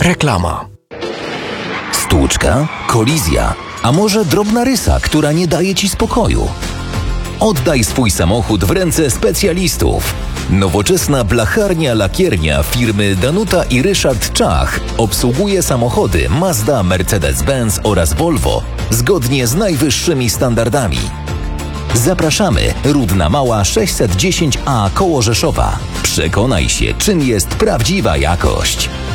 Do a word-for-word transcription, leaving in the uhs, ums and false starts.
Reklama. Stłuczka? Kolizja? A może drobna rysa, która nie daje Ci spokoju? Oddaj swój samochód w ręce specjalistów. Nowoczesna blacharnia-lakiernia firmy Danuta i Ryszard Czach obsługuje samochody Mazda, Mercedes-Benz oraz Volvo zgodnie z najwyższymi standardami. Zapraszamy, Rudna Mała sześćset dziesięć A koło Rzeszowa. Przekonaj się, czym jest prawdziwa jakość.